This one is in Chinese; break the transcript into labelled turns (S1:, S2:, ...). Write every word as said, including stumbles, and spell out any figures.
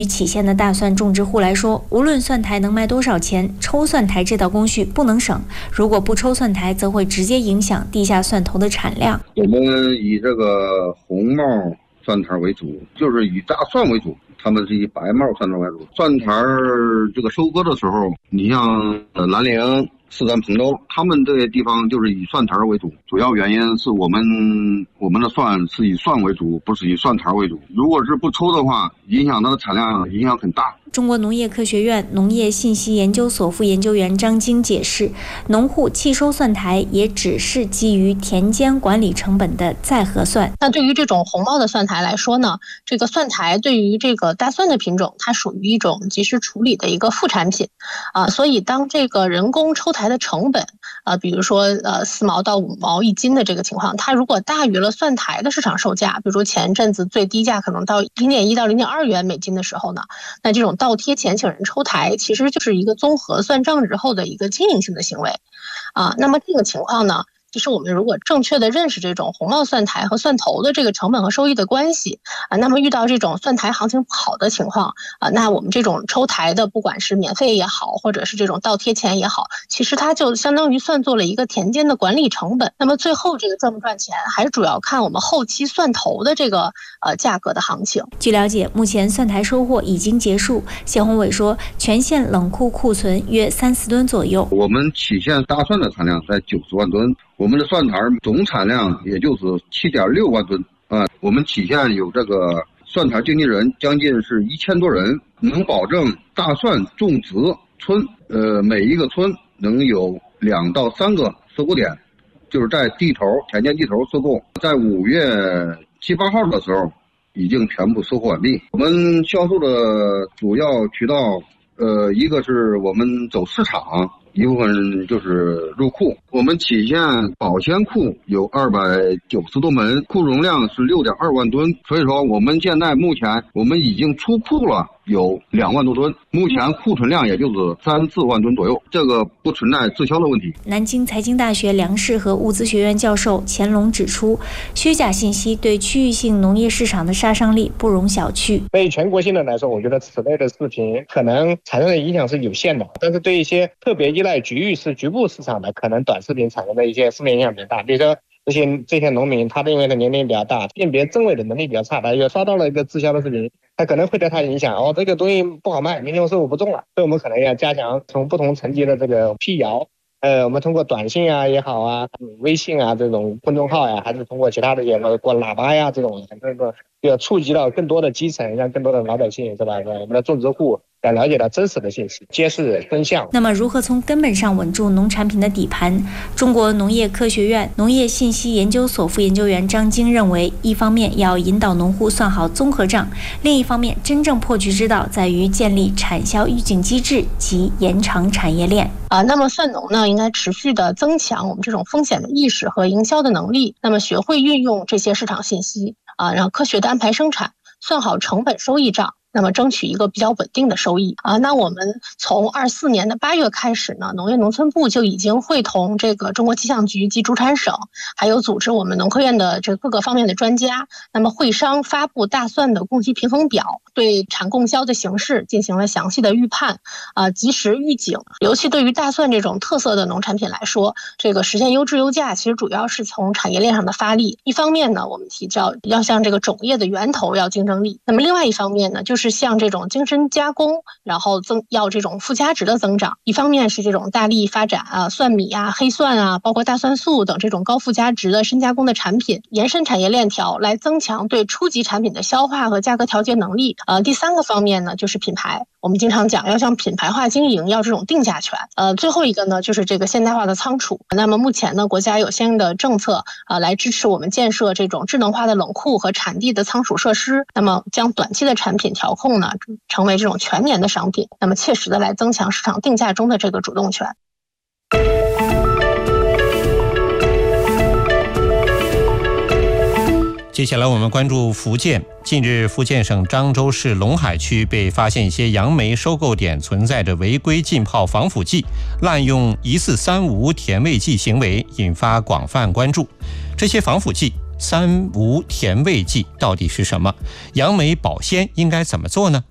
S1: 与杞县的大蒜种植户来说，无论蒜苔能卖多少钱，抽蒜苔这道工序不能省。如果不抽蒜苔，则会直接影响地下蒜头的产量。
S2: 我们以这个红帽蒜苔为主，就是以大蒜为主。他们是以白帽蒜苔为主。蒜苔这个收割的时候，你像兰陵、四川彭州，他们这些地方就是以蒜苔为主。主要原因是我们我们的蒜是以蒜为主，不是以蒜苔为主。如果是不抽的话，影响它的产量影响很大。
S1: 中国农业科学院农业信息研究所副研究员张晶解释，农户弃收蒜苔也只是基于田间管理成本的再核算。
S3: 那对于这种红帽的蒜苔来说呢，这个蒜苔对于这个大蒜的品种，它属于一种及时处理的一个副产品啊，所以当这个人工抽苔的成本啊，比如说呃四毛到五毛一斤的这个情况，它如果大于了蒜苔的市场售价，比如说前阵子最低价可能到零点一到零点二元每斤的时候呢，那这种倒贴钱请人抽苔，其实就是一个综合算账之后的一个经营性的行为啊。那么这个情况呢，其实我们如果正确的认识这种红帽蒜苔和蒜头的这个成本和收益的关系啊，那么遇到这种蒜苔行情不好的情况啊，那我们这种抽苔的，不管是免费也好，或者是这种倒贴钱也好，其实它就相当于算作了一个田间的管理成本。那么最后这个赚不赚钱，还是主要看我们后期蒜头的这个呃价格的行情。
S1: 据了解，目前蒜苔收获已经结束。谢宏伟说，全县冷库库存约三四吨左右。
S2: 我们杞县大蒜的产量在九十万吨。我们的蒜苔总产量也就是 七点六万吨啊。我们杞县有这个蒜苔经纪人将近是一千多人，能保证大蒜种植村呃每一个村能有两到三个收购点，就是在地头田间地头收购，在五月七八号的时候已经全部收购完毕。我们销售的主要渠道呃一个是我们走市场，一部分就是入库。我们杞县保鲜库有二百九十多门，库容量是 六点二万吨，所以说我们现在目前我们已经出库了有两万多吨，目前库存量也就是三四万吨左右，这个不存在滞销的问题。
S1: 南京财经大学粮食和物资学院教授钱龙指出，虚假信息对区域性农业市场的杀伤力不容小觑。
S4: 对全国性的来说，我觉得此类的视频可能产生的影响是有限的，但是对一些特别依赖局域市局部市场的，可能短视频产生的一些负面影响比较大。比如说这些这些农民，他因为他年龄比较大，辨别真伪的能力比较差，他又刷到了一个滞销的视频，他可能会对他影响哦，这个东西不好卖，明天我收入不中了。所以我们可能要加强从不同层级的这个辟谣。呃，我们通过短信啊也好啊，微信啊这种公众号呀，还是通过其他的一些过喇叭呀这种，这个要触及到更多的基层，让更多的老百姓是吧？我们的种植户来了解到真实的信息，揭示真相。
S1: 那么，如何从根本上稳住农产品的底盘？中国农业科学院农业信息研究所副研究员张晶认为，一方面要引导农户算好综合账，另一方面，真正破局之道在于建立产销预警机制及延长产业链。
S3: 啊，那么蒜农呢，应该持续的增强我们这种风险的意识和营销的能力。那么，学会运用这些市场信息啊，然后科学的安排生产，算好成本收益账。那么争取一个比较稳定的收益啊。那我们从二四年的八月开始呢，农业农村部就已经会同这个中国气象局及主产省，还有组织我们农科院的这各个方面的专家，那么会商发布大蒜的供给平衡表，对产供销的形势进行了详细的预判啊，及时预警。尤其对于大蒜这种特色的农产品来说，这个实现优质优价，其实主要是从产业链上的发力。一方面呢，我们提到要向这个种业的源头要竞争力，那么另外一方面呢，就是是像这种精深加工，然后增要这种附加值的增长。一方面是这种大力发展啊，蒜米啊、黑蒜啊，包括大蒜素等这种高附加值的深加工的产品，延伸产业链条，来增强对初级产品的消化和价格调节能力。呃，第三个方面呢，就是品牌。我们经常讲要向品牌化经营，要这种定价权。呃，最后一个呢，就是这个现代化的仓储。那么目前呢，国家有相应的政策啊、呃，来支持我们建设这种智能化的冷库和产地的仓储设施。那么将短期的产品调控呢，成为这种全年的商品，那么切实的来增强市场定价中的这个主动权。
S5: 接下来我们关注福建。近日，福建省漳州市龙海区被发现一些杨梅收购点存在着违规浸泡防腐剂、滥用疑似三无甜味剂行为，引发广泛关注。这些防腐剂、三无甜味剂到底是什么？杨梅保鲜应该怎么做呢？